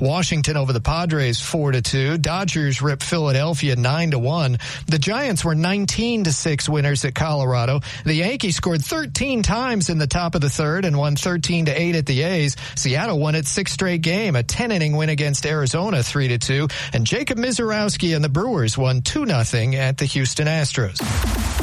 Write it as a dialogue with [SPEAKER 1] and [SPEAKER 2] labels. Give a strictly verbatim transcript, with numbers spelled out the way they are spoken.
[SPEAKER 1] Washington over the Padres four to two. Dodgers ripped Philadelphia nine to one. The Giants were nineteen to six winners at Colorado. The Yankees scored thirteen times in the top of the third and won thirteen to eight at the A's. Seattle won its sixth straight game, a ten-inning win against Arizona three to two. And Jacob Mizorowski and the Brewers won two nothing at the Houston Astros.